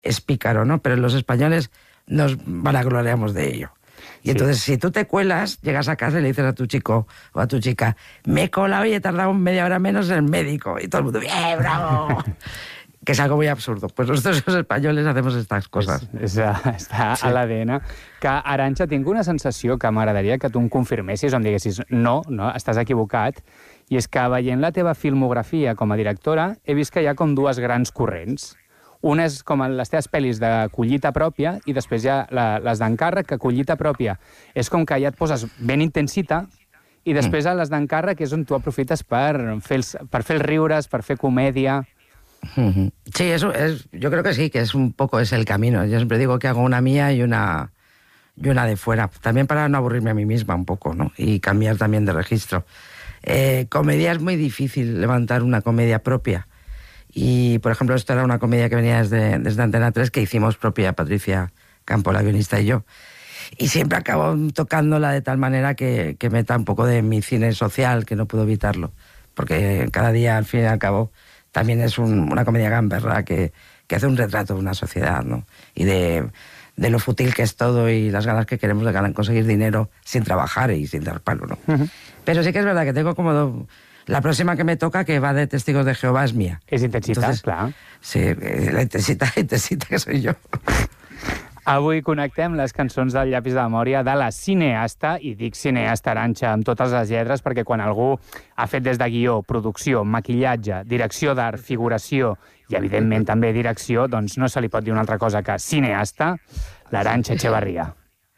es pícaro, ¿no? Pero los españoles nos vanagloriamos de ello. Y entonces, si tú te cuelas, llegas a casa y le dices a tu chico o a tu chica, me he colado y he tardado media hora menos en el médico. Y todo el mundo, ¡bien, bravo! Que es algo muy absurdo. Pues nosotros los españoles hacemos estas coses. Està a l'ADN. Que, Arantxa, tinc una sensació que m'agradaria que tu em confirmessis o em diguessis no, estàs equivocat, i és que veient la teva filmografia com a directora he vist que hi ha com dues grans corrents. Una és com les teves pel·lis de collita pròpia i després hi ha les d'encàrrec, que collita pròpia és com que ja et poses ben intensita i després a les d'encàrrec és on tu aprofites per fer els riures, per fer comèdia. Sí, eso es, yo creo que sí, que es un poco es el camino. Yo siempre digo que hago una mía y una de fuera, también para no aburrirme a mí misma un poco, ¿no? Y cambiar también de registro. Comedia es muy difícil levantar una comedia propia. Y, por ejemplo, esto era una comedia que venía desde Antena 3 que hicimos propia Patricia Campo, la guionista, y yo. Y siempre acabo tocándola de tal manera que meta un poco de mi cine social, que no puedo evitarlo. Porque cada día, al fin y al cabo, también es una comedia gamberra que hace un retrato de una sociedad, ¿no? Y de lo fútil que es todo y las ganas que queremos de conseguir dinero sin trabajar y sin dar palo, ¿no? Pero sí que es verdad que tengo como... La próxima que me toca, que va de Testigos de Jehová, es mía. És intensitat, clar. Sí, la intensitat que soy yo. Avui connectem les cançons del Llapis de Memòria de la cineasta, i dic cineasta, Arantxa, amb totes les lletres, perquè quan algú ha fet des de guió, producció, maquillatge, direcció d'art, figuració i, evidentment, també direcció, doncs no se li pot dir una altra cosa que cineasta, l'Arantxa Echevarría.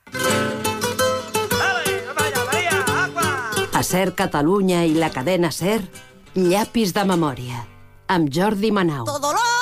A SER Catalunya i la cadena SER, Llapis de Memòria, amb Jordi Manau.